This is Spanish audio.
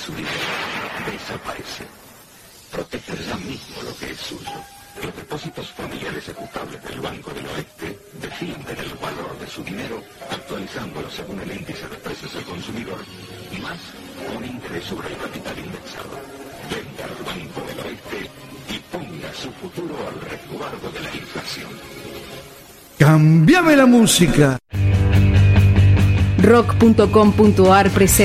su dinero. Desaparece. Protege ya mismo lo que es suyo. Los depósitos familiares ejecutables del Banco del Oeste defienden el valor de su dinero, actualizándolo según el índice de precios del consumidor y más un interés sobre el capital indexado. Venda al Banco del Oeste y ponga su futuro al resguardo de la inflación. ¡Cámbiame la música! Rock.com.ar presenta